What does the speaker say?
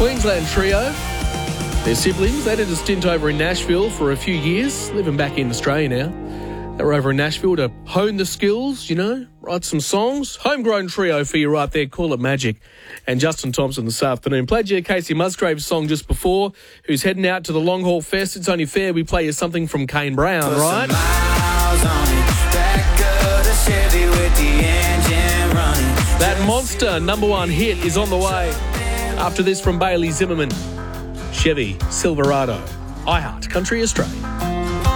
Queensland trio. Their siblings, they did a stint over in Nashville for a few years, living back in Australia now. They were over in Nashville to hone the skills, write some songs. Homegrown trio for you right there, Call It Magic. And Justin Thompson this afternoon. Played you Casey Musgrave's song just before, who's heading out to the Long Haul Fest. It's only fair we play you something from Kane Brown, right? That monster #1 hit is on the way. After this from Bailey Zimmerman. Chevy Silverado. iHeart Country Australia.